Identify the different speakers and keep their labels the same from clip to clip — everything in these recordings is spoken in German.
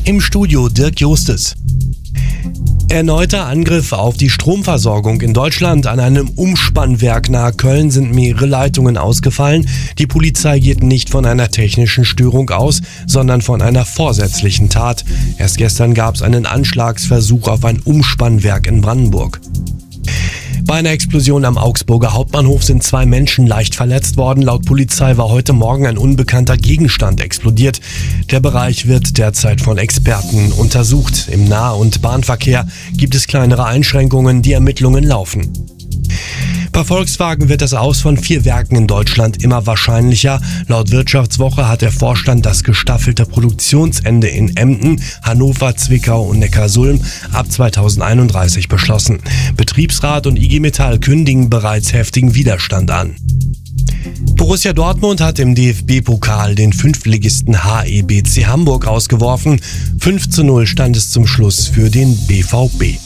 Speaker 1: Im Studio Dirk Justes. Erneuter Angriff auf die Stromversorgung in Deutschland. An einem Umspannwerk nahe Köln sind mehrere Leitungen ausgefallen. Die Polizei geht nicht von einer technischen Störung aus, sondern von einer vorsätzlichen Tat. Erst gestern gab es einen Anschlagsversuch auf ein Umspannwerk in Brandenburg. Bei einer Explosion am Augsburger Hauptbahnhof sind 2 Menschen leicht verletzt worden. Laut Polizei war heute Morgen ein unbekannter Gegenstand explodiert. Der Bereich wird derzeit von Experten untersucht. Im Nah- und Bahnverkehr gibt es kleinere Einschränkungen. Die Ermittlungen laufen. Bei Volkswagen wird das Aus von 4 Werken in Deutschland immer wahrscheinlicher. Laut Wirtschaftswoche hat der Vorstand das gestaffelte Produktionsende in Emden, Hannover, Zwickau und Neckarsulm ab 2031 beschlossen. Betriebsrat und IG Metall kündigen bereits heftigen Widerstand an. Borussia Dortmund hat im DFB-Pokal den Fünftligisten HEBC Hamburg ausgeworfen. 5:0 stand es zum Schluss für den BVB.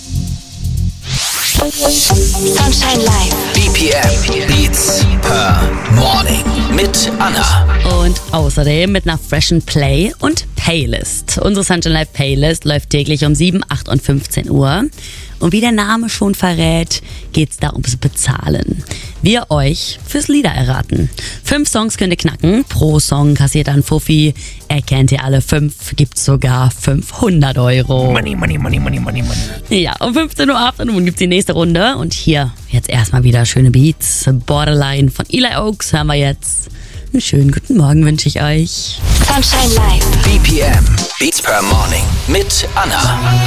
Speaker 2: Sunshine Live.
Speaker 3: BPM Beats per Morning mit Anna.
Speaker 4: Und außerdem mit einer freshen Play- und Playlist. Unsere Sunshine Live Playlist läuft täglich um 7, 8 und 15 Uhr. Und wie der Name schon verrät, geht's da ums Bezahlen. Wir euch fürs Lieder erraten. 5 Songs könnt ihr knacken. Pro Song kassiert ein Fuffi. Erkennt ihr alle 5, gibt's sogar 500 Euro.
Speaker 3: Money, money, money, money, money, money.
Speaker 4: Ja, um 15.08 Uhr gibt's die nächste Runde. Und hier jetzt erstmal wieder schöne Beats. Borderline von Eli Oaks hören wir jetzt. Einen schönen guten Morgen wünsche ich euch.
Speaker 2: Sunshine Live.
Speaker 3: BPM Beats per Morning mit Anna.